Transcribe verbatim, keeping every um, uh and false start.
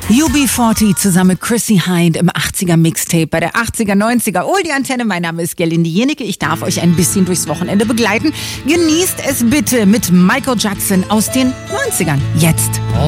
U B vierzig zusammen mit Chrissy Hynde im achtziger Mixtape bei der achtziger neunziger Oh, die Antenne. Mein Name ist Gerlinde Jenecke. Ich darf euch ein bisschen durchs Wochenende begleiten. Genießt es bitte mit Michael Jackson aus den neunzigern. Jetzt.